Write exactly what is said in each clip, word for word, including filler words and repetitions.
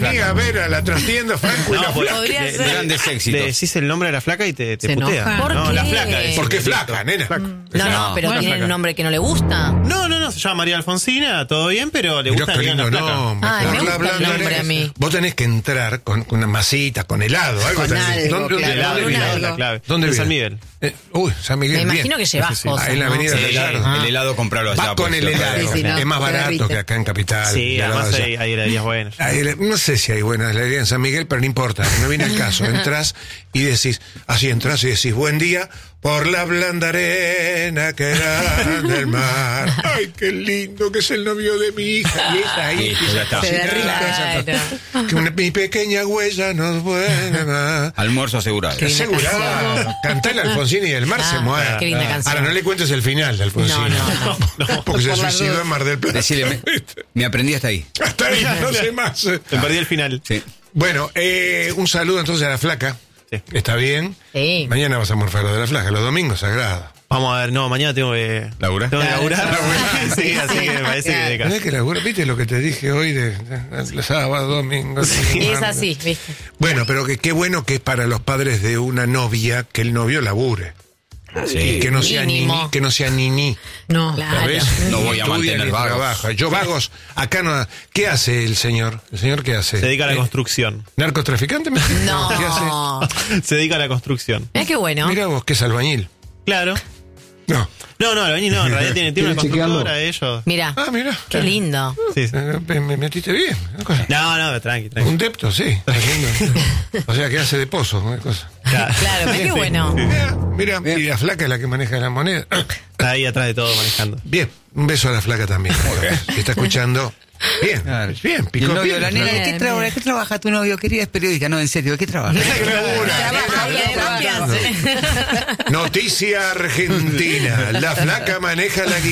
Ni a ver a la trastienda, Franco y No, la pues, flaca. Podría de- ser. Grandes Le éxitos. decís el nombre de la flaca y te, te Se putea. enoja. ¿Por no, qué? la flaca. Es Porque el flaca, nena. No, no, No, pero buena tiene flaca. un nombre que no le gusta. No, no, no, se llama María Alfonsina, todo bien, pero le Mirá gusta qué que lindo la flaca. nombre. Ay, Por me la gusta el blanda nombre arena. a mí. Vos tenés que entrar con una masita, con helado, algo. Con tenés. algo, ¿Dónde, claro. El helado, dónde el un helado vive? es la algo. clave. ¿Dónde En vive? San Miguel. Eh, uy, San Miguel. Me bien. imagino que llevas Sí, sí, sí. cosas. Ahí en la ¿no? avenida Sí, Gallardo. el helado comprarlo allá. Va con pues, el lo helado. traigo. Sí, sí, no, es más te barato derrite. que acá en Capital. Sí, el helado además allá. hay, hay heladerías buenas. Ahí le- no sé si hay buenas heladerías en San Miguel, pero no importa, no viene el caso. Entras y decís, así entras y decís, buen día, por la blanda arena que era del mar. Ay, qué lindo que es el novio de mi hija. Y ella ahí Listo, empieza ya a está. Se cocinar. Claro. Que una- mi pequeña huella nos vuelva. Almuerzo asegurado. Qué linda Asegurada. canción. Cantar el Alfonsín y el mar se Ah, muere. qué linda canción. Ahora no le cuentes el final de Alfonsín. No, no, no. Porque se Por las suicidó dudas. en Mar del Plata. Decirle, me, me aprendí hasta ahí. Hasta ahí, no sé más. Te perdí el final. Sí. Bueno, eh, un saludo entonces a la flaca. Sí. ¿Está bien? Sí. Mañana vas a morfar lo de la flaca, los domingos sagrados. Vamos a ver, no, mañana tengo que... ¿Laburar? Tengo que Claro, laburar. laburar. Sí, así que me parece que de ¿Tenés casa. que laburar? ¿Viste lo que te dije hoy de, de, de sábado, domingo? Y es así, ¿viste? Bueno, pero que qué bueno que es para los padres de una novia que el novio labure. Sí. Que no sea Mínimo. nini, que no sea nini. No. Claro. ¿Sabes? No voy a Estudia mantener ni vagos. trabaja. Yo vagos, acá no. ¿Qué hace el señor? ¿El señor qué hace? Se dedica a la Eh, construcción. ¿Narcotraficante? me dijiste? No. ¿Qué hace? Se dedica a la construcción. Mira qué bueno. Mira vos, que es albañil. Claro. No. No, no, albañil no, en realidad tiene, tiene una ¿Quieres chequearlo? constructora ellos. Mira, Ah, mira. qué lindo. Sí, sí. Eh, Me, me metiste bien. una cosa. No, no, tranqui, tranqui. Un depto, sí. está haciendo. O sea, que hace de pozo. Una cosa. Claro. Claro, mira qué bueno. Mira, mira, y la flaca es la que maneja la moneda. Está ahí atrás de todo manejando. Bien, un beso a la flaca también. Que está escuchando. Bien, Claro. bien, Y el picó novio piedra, de la nena, flaca. ¿de qué, trabaja, ¿qué trabaja tu novio? Querida, es periodista. No, en serio, ¿de qué trabaja? Trabaja bien, Trabaja. ¿qué hace? Noticia argentina. La flaca maneja la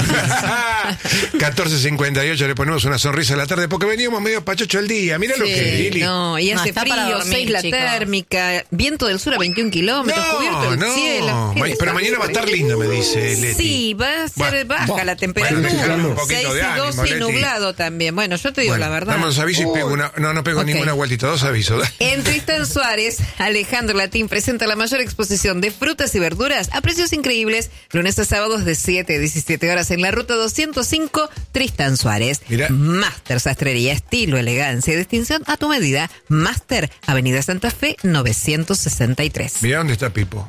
guita. catorce cincuenta y ocho le ponemos una sonrisa a la tarde porque veníamos medio pachocho el día. Mira lo que es, Sí, Lili. no, y No, hace está para frío, dormir, seis la chicos. térmica, viento del sur a veintiún kilómetros, cubierto No, el no. cielo. Qué Ma- Pero mañana va a estar lindo, me dice Leti. Sí, va a ser Bueno, baja bueno, la temperatura. bueno, déjame un poquito seis de y ánimo, doce y Leti. nublado también. Bueno, yo te digo Bueno, la verdad. dame los avisos y pego una. No, no pego Ok. ninguna vueltita. Dos avisos. En Tristán Suárez, Alejandro Latín presenta la mayor exposición de frutas y verduras a precios increíbles, lunes a sábados de siete a diecisiete horas en la ruta doscientos cinco, Tristán Suárez. Mirá. Master Sastrería, estilo, elegancia y distinción a tu medida. Master, Avenida Santa Fe, novecientos sesenta y tres. Mirá dónde está Pipo.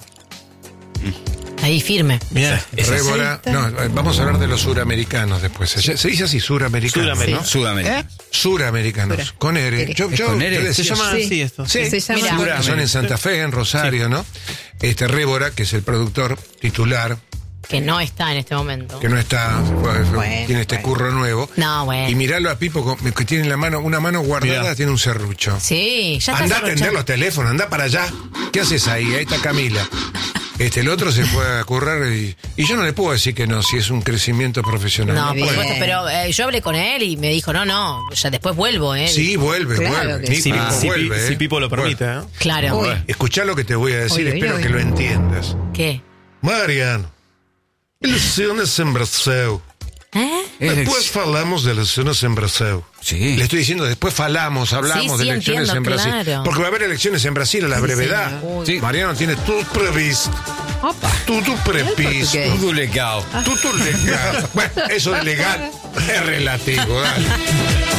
Ahí firme. Mira, Rébora. No, eh, vamos a hablar de los suramericanos después. Se, se dice así, suramericanos. Suramericanos. ¿no? Sudamérica. Suramericanos. Con R. Yo, yo, ¿Con R? yo se decía- llama Sí. así esto. Sí, Se llama- Sura- Suramérica. son en Santa Fe, en Rosario, ¿no? Este Rébora, que es el productor titular, Que no está en este momento. que no está, fue- fue- Bueno, tiene este bueno. curro nuevo. No, bueno. Y miralo a Pipo con- que tiene en la mano, una mano guardada, Mirá. tiene un serrucho. Sí, ya está. Anda a atender los teléfonos, anda para allá. ¿Qué haces ahí? Ahí está Camila. Este, el otro se fue a currar y, y yo no le puedo decir que no, si es un crecimiento profesional. No, por Bien. supuesto, pero eh, yo hablé con él y me dijo, no, no, ya después vuelvo, ¿eh? Sí, vuelve, Claro vuelve. que Ni Si, Pipo si- vuelve, si ¿eh? Pipo lo permite, Bueno, ¿eh? Claro. Uy. escuchá lo que te voy a decir, Uy, uy, espero uy. que lo entiendas. ¿Qué? Mariano, elecciones en Brasil. ¿Eh? Después falamos de elecciones en Brasil. Sí. Le estoy diciendo, después falamos, hablamos Sí, sí, de elecciones entiendo, en Brasil. claro. Porque va a haber elecciones en Brasil a la brevedad. señor. Sí. Mariano tiene todo previsto. Opa. Todo previsto. portugués. Todo legal. Todo legal. Bueno, eso de legal es relativo, dale.